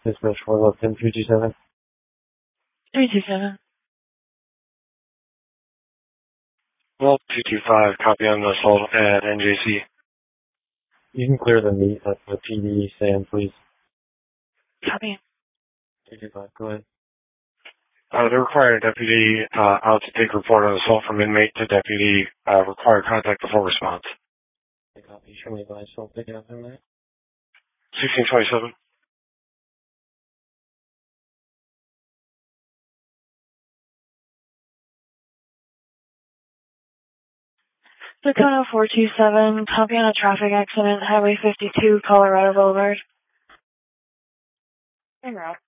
Dispatch 410 327. 327. Well, 225, copy on the assault at NJC. You can clear the meet at the PD stand, please. Copy. 225, go ahead. They require a deputy out to take report on assault from inmate to deputy require contact before response. Copy. Show me the assault taken up in that. 1627. Dakota 427, copy on a traffic accident, Highway 52, Colorado Boulevard. Hey, Rob.